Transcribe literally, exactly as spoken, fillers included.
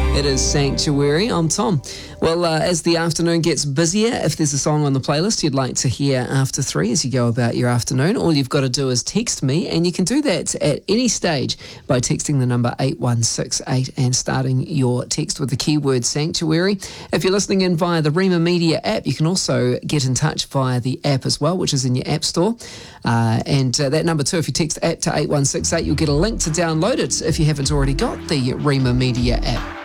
It is Sanctuary. I'm Tom. Well, uh, as the afternoon gets busier, if there's a song on the playlist you'd like to hear after three as you go about your afternoon, all you've got to do is text me, and you can do that at any stage by texting the number eight one six eight and starting your text with the keyword Sanctuary. If you're listening in via the Rima Media app, you can also get in touch via the app as well, which is in your app store. Uh, and uh, that number too, if you text app to eight one six eight, you'll get a link to download it if you haven't already got the Rima Media app.